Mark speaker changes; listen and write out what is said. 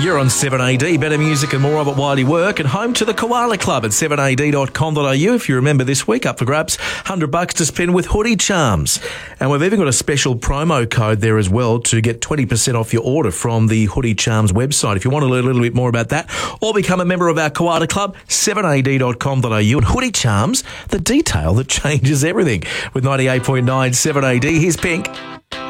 Speaker 1: You're on 7AD, better music and more of it while you work, and home to the Koala Club at 7ad.com.au. If you remember this week, up for grabs, $100 to spend with Hoodie Charms. And we've even got a special promo code there as well to get 20% off your order from the Hoodie Charms website. If you want to learn a little bit more about that or become a member of our Koala Club, 7ad.com.au. And Hoodie Charms, the detail that changes everything. With 98.9 7AD, here's Pink.